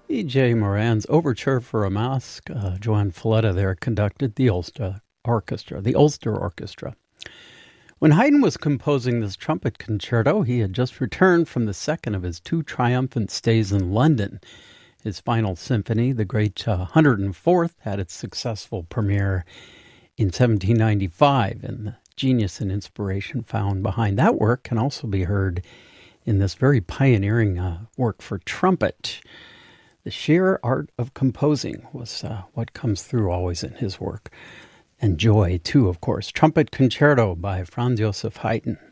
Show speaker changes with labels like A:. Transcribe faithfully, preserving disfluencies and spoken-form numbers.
A: E J. Moran's Overture for a Masque. Uh, Joan Fleta there conducted the Ulster Orchestra, the Ulster Orchestra. When Haydn was composing this trumpet concerto, he had just returned from the second of his two triumphant stays in London. His final symphony, the great uh, one hundred fourth, had its successful premiere in seventeen ninety-five, and the genius and inspiration found behind that work can also be heard in this very pioneering uh, work for trumpet. The sheer art of composing was uh, what comes through always in his work. And joy, too, of course. Trumpet Concerto by Franz Joseph Haydn.